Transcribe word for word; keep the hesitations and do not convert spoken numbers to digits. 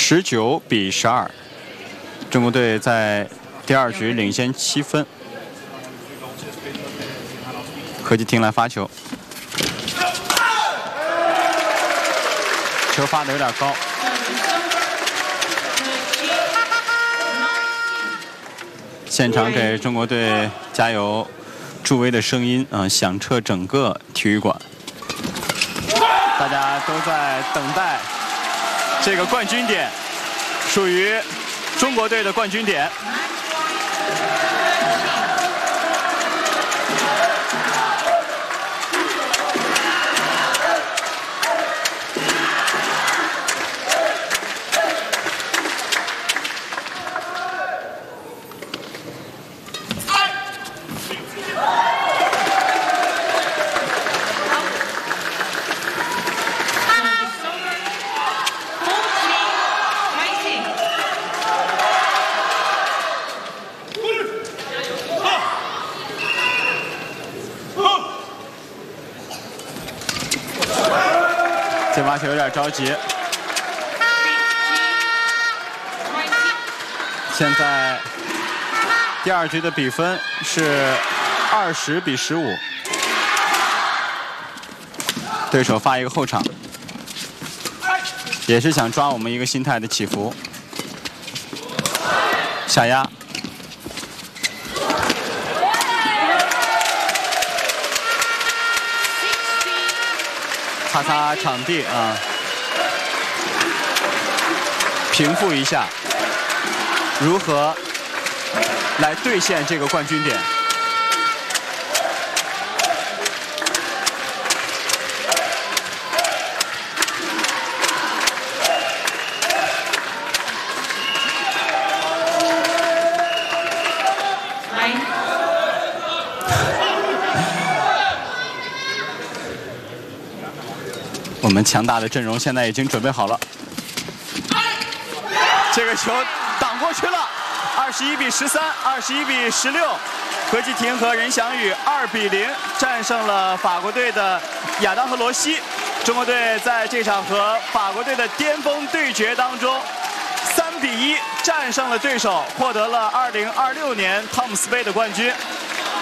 十九比十二，中国队在第二局领先七分。何继廷来发球，球发的有点高。现场给中国队加油助威的声音啊、呃，响彻整个体育馆。大家都在等待这个冠军点，属于中国队的冠军点。这把球有点着急。现在第二局的比分是二十比十五，对手发一个后场，也是想抓我们一个心态的起伏。下压。擦擦场地啊，平复一下，如何来兑现这个冠军点？我们强大的阵容现在已经准备好了，这个球挡过去了，二十一比十三，二十一比十六，何继廷和任翔宇二比零战胜了法国队的亚当和罗西。中国队在这场和法国队的巅峰对决当中，三比一战胜了对手，获得了二零二六年汤姆斯杯的冠军。